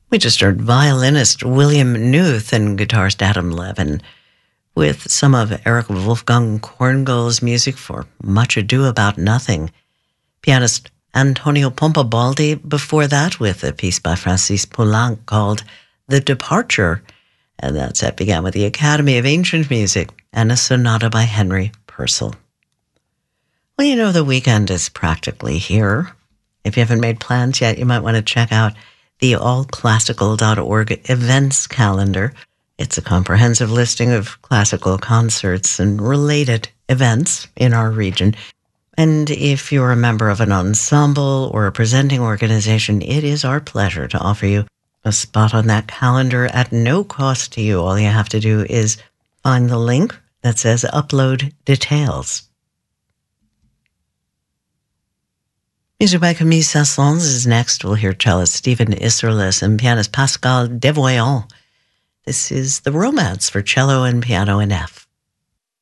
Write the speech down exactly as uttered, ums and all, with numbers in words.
We just heard violinist William Knuth and guitarist Adam Levin with some of Eric Wolfgang Korngold's music for Much Ado About Nothing. Pianist Antonio Pompabaldi before that with a piece by Francis Poulenc called The Departure. And that set began with the Academy of Ancient Music and a sonata by Henry Purcell. Well, you know, the weekend is practically here. If you haven't made plans yet, you might want to check out the all classical dot org events calendar. It's a comprehensive listing of classical concerts and related events in our region. And if you're a member of an ensemble or a presenting organization, it is our pleasure to offer you a spot on that calendar at no cost to you. All you have to do is find the link that says Upload Details. Music by Camille Saint-Saëns is next. We'll hear cellist Stephen Isserlis and pianist Pascal Devoyant. This is The Romance for cello and piano in F.